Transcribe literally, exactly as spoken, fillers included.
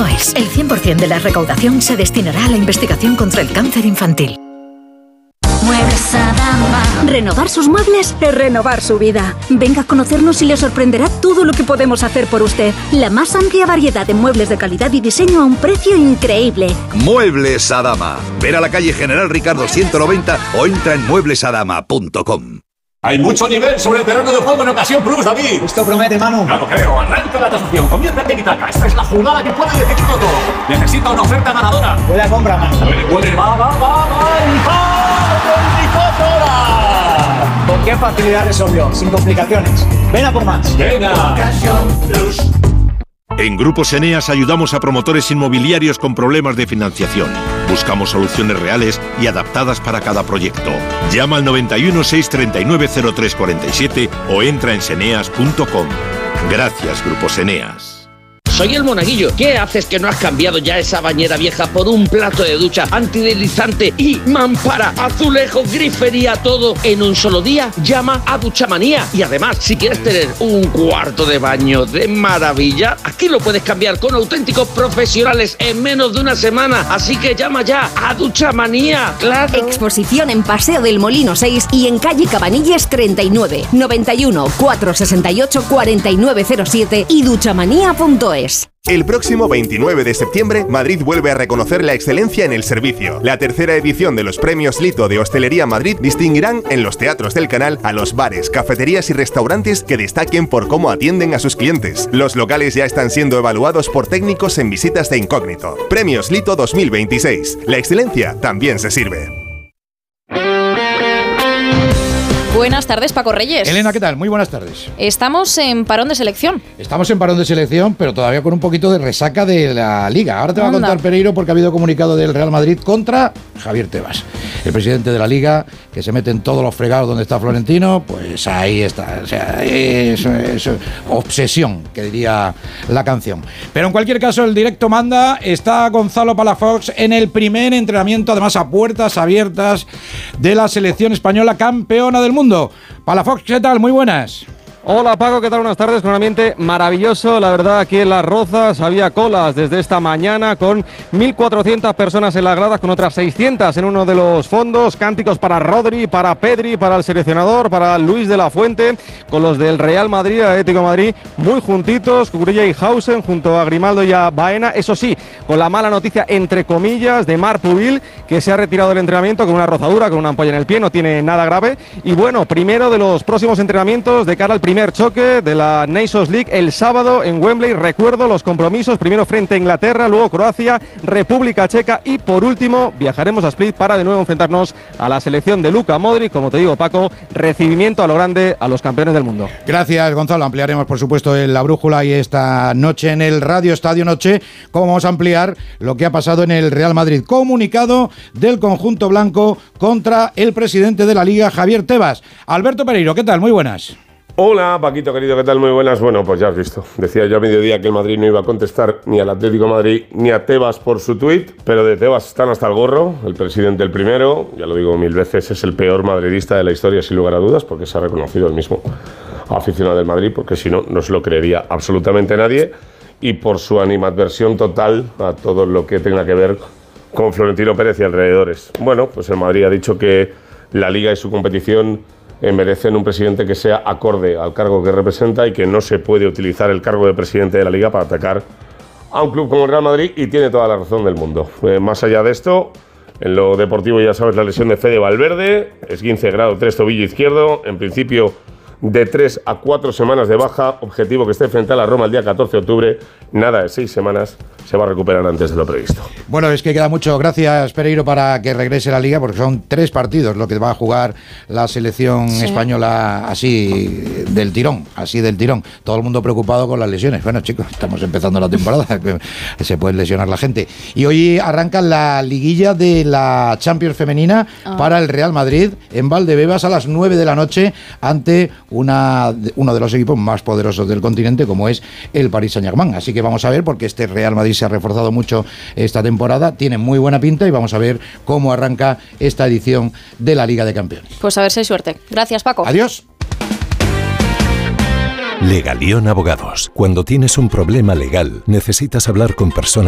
punto es. El cien por ciento de la recaudación se destinará a la investigación contra el cáncer infantil. Muebles Adama. Renovar sus muebles es renovar su vida. Venga a conocernos y le sorprenderá todo lo que podemos hacer por usted. La más amplia variedad de muebles de calidad y diseño a un precio increíble. Muebles Adama. Ven a la calle General Ricardo ciento noventa o entra en muebles adama punto com. Hay mucho nivel sobre el terreno de juego en Ocasión Plus, David. Esto promete, Manu. Claro, creo. Arranca la tasación. Comienza el tiki-taka. Esta es la jugada que puede decir todo. Necesita una oferta ganadora. Puede compra, Manu. Puede, puede. Va, va, va, va. ¡Y va! ¿Con qué facilidad resolvió? Sin complicaciones. Ven a por más. Venga. Ocasión Plus. En Grupos Eneas ayudamos a promotores inmobiliarios con problemas de financiación. Buscamos soluciones reales y adaptadas para cada proyecto. Llama al noventa y uno, seiscientos treinta y nueve, cero tres cuarenta y siete o entra en seneas punto com. Gracias, Grupos Eneas. Soy el Monaguillo. ¿Qué haces que no has cambiado ya esa bañera vieja por un plato de ducha antideslizante y mampara, azulejos, grifería, todo en un solo día? Llama a Duchamanía. Y además, si quieres tener un cuarto de baño de maravilla, aquí lo puedes cambiar con auténticos profesionales en menos de una semana. Así que llama ya a Duchamanía. ¡Claro! Exposición en Paseo del Molino seis y en calle Cabanilles treinta y nueve, noventa y uno, cuatrocientos sesenta y ocho, cuarenta y nueve cero siete y duchamanía punto es. El próximo veintinueve de septiembre, Madrid vuelve a reconocer la excelencia en el servicio. La tercera edición de los Premios Lito de Hostelería Madrid distinguirán en los teatros del canal a los bares, cafeterías y restaurantes que destaquen por cómo atienden a sus clientes. Los locales ya están siendo evaluados por técnicos en visitas de incógnito. Premios Lito dos mil veintiséis. La excelencia también se sirve. Buenas tardes, Paco Reyes. Elena, ¿qué tal? Muy buenas tardes. Estamos en parón de selección. Estamos en parón de selección, pero todavía con un poquito de resaca de la Liga. Ahora te va a contar Pereiro porque ha habido comunicado del Real Madrid contra Javier Tebas, el presidente de la Liga, que se mete en todos los fregados donde está Florentino. Pues ahí está. O sea, es, es obsesión, que diría la canción. Pero en cualquier caso, el directo manda. Está Gonzalo Palafox en el primer entrenamiento, además a puertas abiertas, de la selección española campeona del mundo. Palafox, ¿qué tal? Muy buenas. Hola Paco, ¿qué tal? Buenas tardes, con un ambiente maravilloso, la verdad, aquí en Las Rozas había colas desde esta mañana con mil cuatrocientas personas en las gradas, con otras seiscientas en uno de los fondos, cánticos para Rodri, para Pedri, para el seleccionador, para Luis de la Fuente, con los del Real Madrid, Atlético de Madrid, muy juntitos, Cucurella y Hausen junto a Grimaldo y a Baena, eso sí, con la mala noticia, entre comillas, de Marc Pubil, que se ha retirado del entrenamiento con una rozadura, con una ampolla en el pie, no tiene nada grave, y bueno, primero de los próximos entrenamientos de cara al primer choque de la Nations League el sábado en Wembley. Recuerdo los compromisos, primero frente a Inglaterra, luego Croacia, República Checa y por último viajaremos a Split para de nuevo enfrentarnos a la selección de Luka Modric. Como te digo, Paco, recibimiento a lo grande a los campeones del mundo. Gracias, Gonzalo. Ampliaremos por supuesto en la brújula y esta noche en el Radio Estadio Noche cómo vamos a ampliar lo que ha pasado en el Real Madrid. Comunicado del conjunto blanco contra el presidente de la Liga, Javier Tebas. Alberto Pereiro, ¿qué tal? Muy buenas. Hola Paquito querido, ¿qué tal? Muy buenas. Bueno, pues ya has visto, decía yo a mediodía que el Madrid no iba a contestar ni al Atlético de Madrid ni a Tebas por su tuit, pero de Tebas están hasta el gorro. El presidente el primero, ya lo digo mil veces, es el peor madridista de la historia sin lugar a dudas, porque se ha reconocido el mismo aficionado del Madrid, porque si no, no se lo creería absolutamente nadie, y por su animadversión total a todo lo que tenga que ver con Florentino Pérez y alrededores. Bueno, pues el Madrid ha dicho que la Liga y su competición merecen un presidente que sea acorde al cargo que representa y que no se puede utilizar el cargo de presidente de la Liga para atacar a un club como el Real Madrid, y tiene toda la razón del mundo. Eh, más allá de esto, en lo deportivo ya sabes la lesión de Fede Valverde, esguince grado tres tobillo izquierdo, en principio de tres a cuatro semanas de baja, objetivo que esté frente a la Roma el día catorce de octubre, nada de seis semanas, se va a recuperar antes de lo previsto. Bueno, es que queda mucho, gracias Pereiro, para que regrese la Liga, porque son tres partidos lo que va a jugar la selección sí. española así del tirón, así del tirón. Todo el mundo preocupado con las lesiones. Bueno chicos, estamos empezando la temporada, se puede lesionar la gente. Y hoy arranca la liguilla de la Champions femenina oh. para el Real Madrid en Valdebebas a las nueve de la noche ante Una, uno de los equipos más poderosos del continente, como es el Paris Saint-Germain. Así que vamos a ver, porque este Real Madrid se ha reforzado mucho esta temporada, tiene muy buena pinta, y vamos a ver cómo arranca esta edición de la Liga de Campeones. Pues a ver si hay suerte. Gracias, Paco. Adiós. Legalión Abogados. Cuando tienes un problema legal, necesitas hablar con personas